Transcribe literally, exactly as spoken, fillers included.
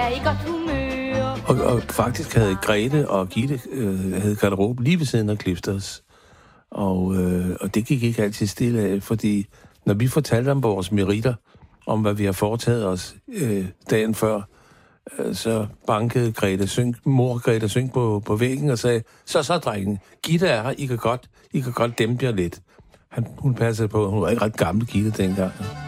er i godt humør. Og, og faktisk havde Grete og Gitte øh, havde garderobe lige ved siden af Clifters. Og, øh, og det gik ikke altid stille af, fordi når vi fortalte om vores meritter, om hvad vi har foretaget os øh, dagen før, øh, så bankede Grete Synk, mor Grete Synk på, på væggen og sagde, så så drengen, Gitte er her, I kan godt, I kan godt dæmpe jer lidt. Han, hun passede på, hun var ikke ret gammel Gitte dengang.